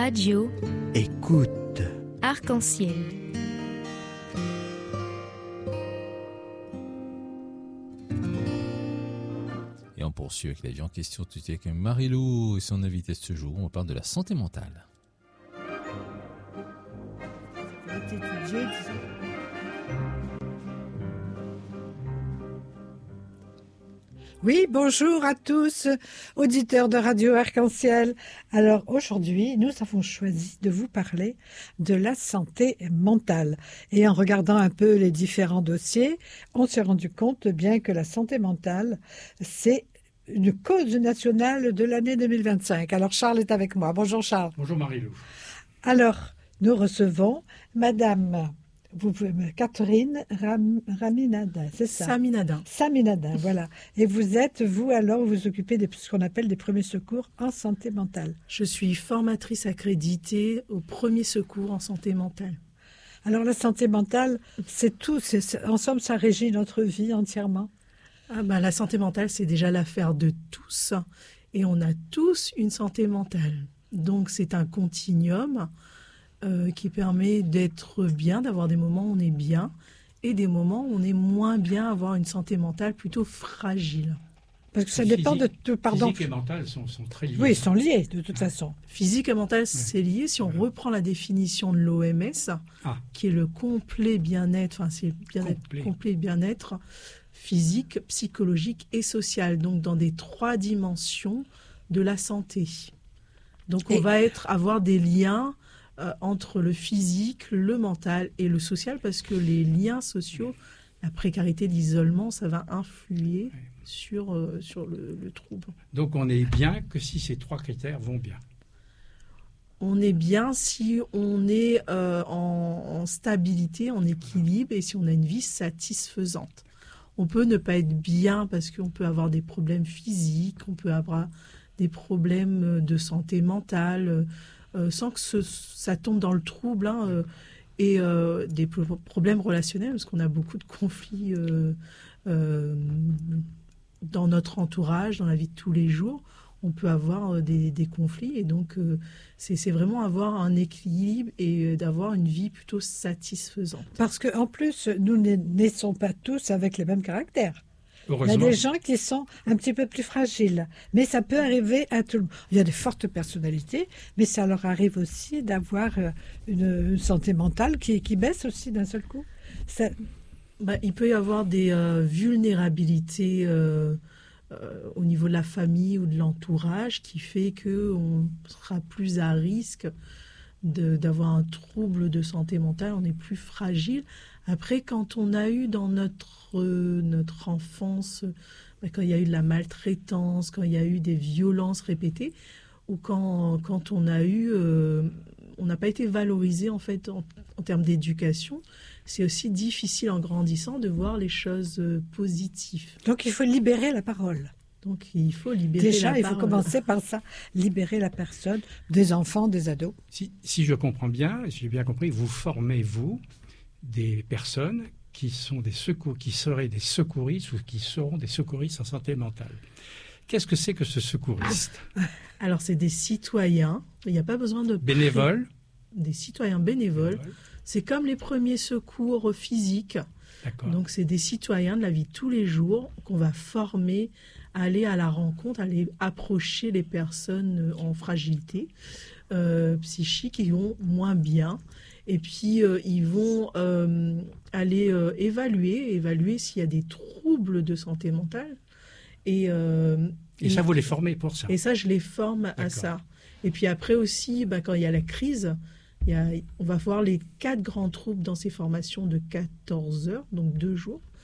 Radio. Écoute. Arc-en-ciel. Et on poursuit avec la vie en question tout de suite avec Marie-Lou et son invité de ce jour. On parle de la santé mentale. Oui, bonjour à tous, auditeurs de Radio Arc-en-Ciel. Alors aujourd'hui, nous avons choisi de vous parler de la santé mentale. Et en regardant un peu les différents dossiers, on s'est rendu compte bien que la santé mentale, c'est une cause nationale de l'année 2025. Alors Charles est avec moi. Bonjour Charles. Bonjour Marie-Lou. Alors, nous recevons Madame... Catherine Raminadin, c'est ça? Saminadin, voilà. Et vous vous occupez de ce qu'on appelle des premiers secours en santé mentale. Je suis formatrice accréditée aux premiers secours en santé mentale. Alors la santé mentale, c'est tout, en somme, ça régit notre vie entièrement. La santé mentale, c'est déjà l'affaire de tous, et on a tous une santé mentale. Donc c'est un continuum qui permet d'être bien, d'avoir des moments où on est bien et des moments où on est moins bien, avoir une santé mentale plutôt fragile. Parce que ça dépend de... Pardon. Physique et mental sont très liés. Oui, ils sont liés de toute façon. Physique et mental, c'est lié. Si on reprend la définition de l'OMS, qui est le complet bien-être, c'est complet bien-être physique, psychologique et social, donc dans des 3 dimensions de la santé. Donc on va avoir des liens entre le physique, le mental et le social, parce que les liens sociaux, la précarité, l'isolement, ça va influer sur le trouble. Donc on est bien que si ces 3 critères vont bien. On est bien si on est en stabilité, en équilibre et si on a une vie satisfaisante. On peut ne pas être bien parce qu'on peut avoir des problèmes physiques, on peut avoir des problèmes de santé mentale, sans que ça tombe dans le trouble, et des problèmes relationnels, parce qu'on a beaucoup de conflits dans notre entourage, dans la vie de tous les jours. On peut avoir des conflits, et donc c'est vraiment avoir un équilibre et d'avoir une vie plutôt satisfaisante. Parce qu'en plus, nous ne naissons pas tous avec les mêmes caractères. Il y a des gens qui sont un petit peu plus fragiles, mais ça peut arriver à tout le monde. Il y a des fortes personnalités, mais ça leur arrive aussi d'avoir une santé mentale qui baisse aussi d'un seul coup. Il peut y avoir des vulnérabilités au niveau de la famille ou de l'entourage qui fait qu'on sera plus à risque d'avoir un trouble de santé mentale, on est plus fragile. Après, quand on a eu dans notre enfance, quand il y a eu de la maltraitance, quand il y a eu des violences répétées, ou quand on a eu, on n'a pas été valorisé en fait en termes d'éducation, c'est aussi difficile en grandissant de voir les choses positives. Donc il faut libérer la parole. Donc il faut libérer Déjà, la parole. Il faut commencer par ça, libérer la personne, des enfants, des ados. Si je comprends bien, si j'ai bien compris, vous formez, des personnes qui seraient des secouristes ou qui seront des secouristes en santé mentale. Qu'est-ce que c'est que ce secouriste? Alors, c'est des citoyens. Il n'y a pas besoin de... Bénévoles? Des citoyens bénévoles. C'est comme les premiers secours physiques. D'accord. Donc, c'est des citoyens de la vie de tous les jours qu'on va former à aller à la rencontre, à aller approcher les personnes en fragilité psychique qui vont moins bien. Et puis, ils vont aller évaluer s'il y a des troubles de santé mentale. Et ça, vous les formez pour ça? Et ça, je les forme à ça. Et puis après aussi, quand il y a la crise, on va voir les 4 grands troubles dans ces formations de 14 heures, donc 2 jours.